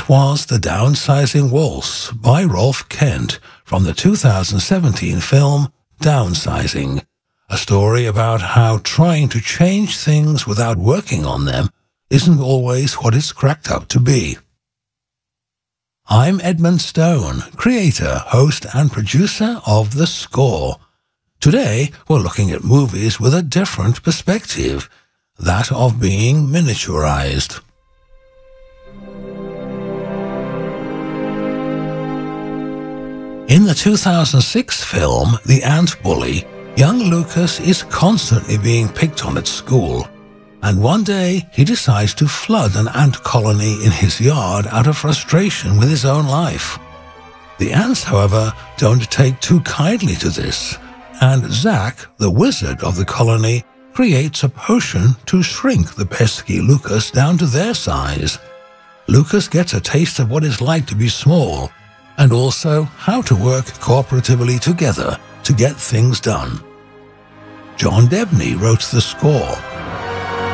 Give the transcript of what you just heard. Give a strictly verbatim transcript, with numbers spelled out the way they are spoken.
That was The Downsizing Waltz by Rolf Kent from the two thousand seventeen film Downsizing, a story about how trying to change things without working on them isn't always what it's cracked up to be. I'm Edmund Stone, creator, host, and producer of The Score. Today, we're looking at movies with a different perspective, that of being miniaturized. In the two thousand six film The Ant Bully, young Lucas is constantly being picked on at school, and one day he decides to flood an ant colony in his yard out of frustration with his own life. The ants, however, don't take too kindly to this, and Zack, the wizard of the colony, creates a potion to shrink the pesky Lucas down to their size. Lucas gets a taste of what it's like to be small, and also how to work cooperatively together to get things done. John Debney wrote the score.